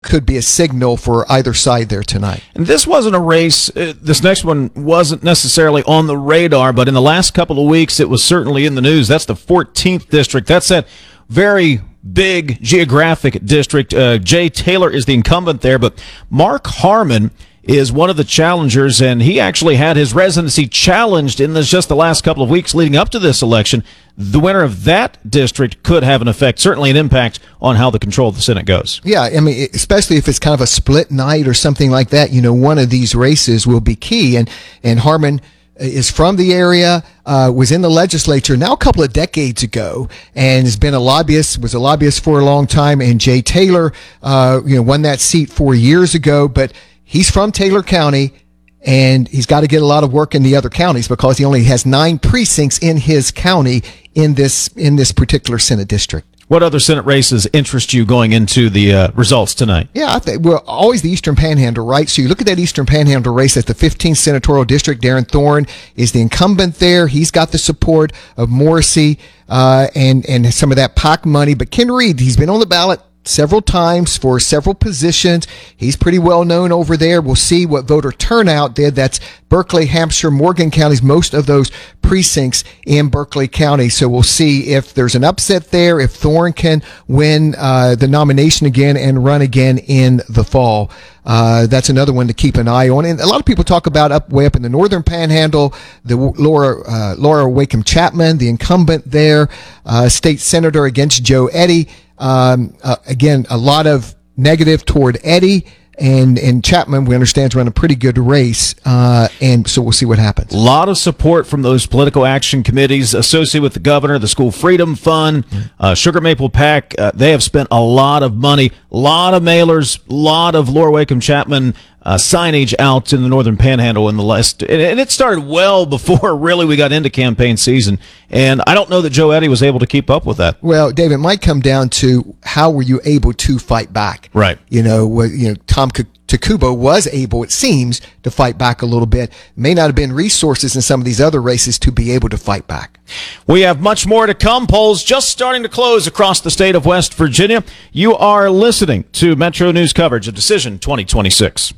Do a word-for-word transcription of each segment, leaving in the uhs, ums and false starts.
could be a signal for either side there tonight. And this wasn't a race. Uh, this next one wasn't necessarily on the radar, but in the last couple of weeks, it was certainly in the news. That's the fourteenth district. That's that very big geographic district. Uh, Jay Taylor is the incumbent there, but Mark Harmon is one of the challengers, and he actually had his residency challenged in this, just the last couple of weeks leading up to this election. The winner of that district could have an effect, certainly an impact on how the control of the Senate goes. Yeah, I mean, especially if it's kind of a split night or something like that, you know, one of these races will be key. And, and Harmon is from the area, uh, was in the legislature now a couple of decades ago, and has been a lobbyist, was a lobbyist for a long time. And Jay Taylor, uh, you know, won that seat four years ago, but he's from Taylor County, and he's got to get a lot of work in the other counties because he only has nine precincts in his county in this in this particular Senate district. What other Senate races interest you going into the uh, results tonight? Yeah, I think, well, always the Eastern Panhandle, right? So you look at that Eastern Panhandle race, that's the fifteenth senatorial district. Darren Thorne is the incumbent there. He's got the support of Morrissey uh, and, and some of that P A C money. But Ken Reed, he's been on the ballot several times for several positions. He's pretty well known over there. We'll see what voter turnout did. That's Berkeley, Hampshire, Morgan counties, most of those precincts in Berkeley County. So we'll see if there's an upset there, if Thorne can win uh, the nomination again and run again in the fall. Uh, that's another one to keep an eye on. And a lot of people talk about up way up in the northern panhandle, the Laura, uh, Laura Wakeham Chapman, the incumbent there, uh, state senator against Joe Eddy. Um, uh, again, a lot of negative toward Eddy, and, and Chapman, we understand, is running a pretty good race. Uh, and so we'll see what happens. A lot of support from those political action committees associated with the governor, the School Freedom Fund, uh, Sugar Maple PAC. Uh, they have spent a lot of money, a lot of mailers, a lot of Laura Wakeham Chapman Uh, signage out in the northern panhandle in the last, and, and it started well before really we got into campaign season. And I don't know that Joe Eddy was able to keep up with that. Well, Dave, it might come down to how were you able to fight back? Right. You know, you know, Tom Takuba was able, it seems, to fight back a little bit. May not have been resources in some of these other races to be able to fight back. We have much more to come. Polls just starting to close across the state of West Virginia. You are listening to Metro News coverage of Decision twenty twenty-six.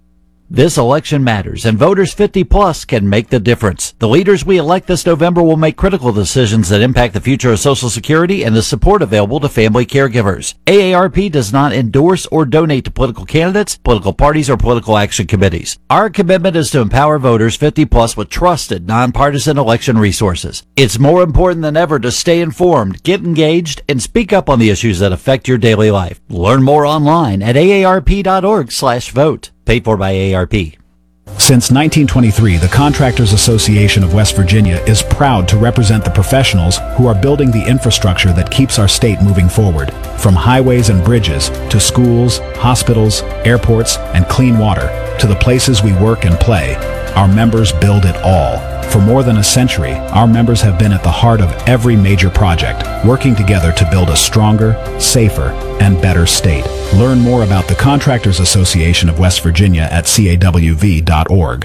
This election matters, and voters fifty plus can make the difference. The leaders we elect this November will make critical decisions that impact the future of Social Security and the support available to family caregivers. A A R P does not endorse or donate to political candidates, political parties, or political action committees. Our commitment is to empower voters fifty plus with trusted, nonpartisan election resources. It's more important than ever to stay informed, get engaged, and speak up on the issues that affect your daily life. Learn more online at A A R P dot org slash vote. Paid for by A A R P. Since nineteen twenty-three, the Contractors Association of West Virginia is proud to represent the professionals who are building the infrastructure that keeps our state moving forward. From highways and bridges to schools, hospitals, airports, and clean water, to the places we work and play, our members build it all. For more than a century, our members have been at the heart of every major project, working together to build a stronger, safer, and better state. Learn more about the Contractors Association of West Virginia at C A W V dot org.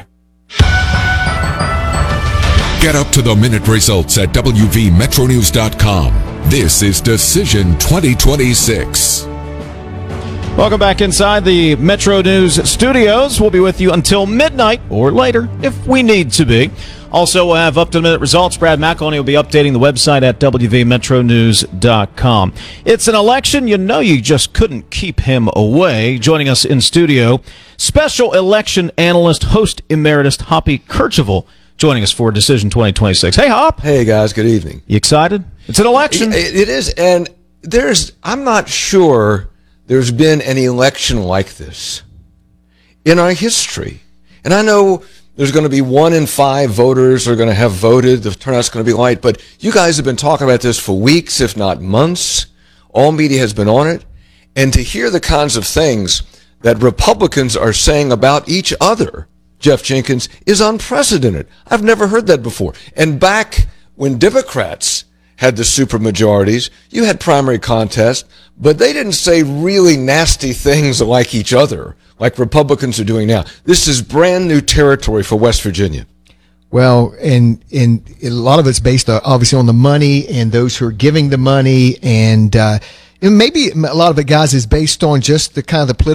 Get up to the minute results at W V Metro News dot com. This is Decision twenty twenty-six. Welcome back inside the Metro News studios. We'll be with you until midnight or later if we need to be. Also, we'll have up-to-the-minute results. Brad McElhenney will be updating the website at W V Metro News dot com. It's an election. You know you just couldn't keep him away. Joining us in studio, special election analyst, host emeritus Hoppy Kercheval, joining us for Decision twenty twenty-six. Hey, Hop. Hey, guys. Good evening. You excited? It's an election. It, it is, and there's, I'm not sure there's been any election like this in our history. And I know there's going to be one in five voters who are going to have voted. The turnout's going to be light. But you guys have been talking about this for weeks, if not months. All media has been on it. And to hear the kinds of things that Republicans are saying about each other, Jeff Jenkins, is unprecedented. I've never heard that before. And back when Democrats had the supermajorities, you had primary contests, but they didn't say really nasty things like each other, like Republicans are doing now. This is brand new territory for West Virginia. Well, and, and a lot of it's based uh, obviously on the money and those who are giving the money, and, uh, and maybe a lot of it, guys, is based on just the kind of the political